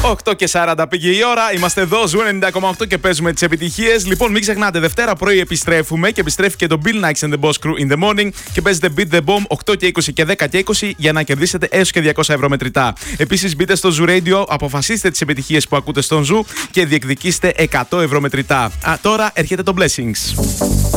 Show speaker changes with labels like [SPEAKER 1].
[SPEAKER 1] 8:40 πήγε η ώρα. Είμαστε εδώ, Ζου 90,8 και παίζουμε τις επιτυχίες. Λοιπόν, μην ξεχνάτε, Δευτέρα πρωί επιστρέφουμε και επιστρέφει και το Bill Nikes and the Boss Crew in the morning και παίζετε Beat the Bomb 8 και 20 και 10 και 20 για να κερδίσετε έως και 200 ευρώ μετρητά. Επίσης, μπείτε στο Zoo Radio, αποφασίστε τις επιτυχίες που ακούτε στον Zoo και διεκδικήστε 100 ευρώ μετρητά. Τώρα έρχεται το Blessings.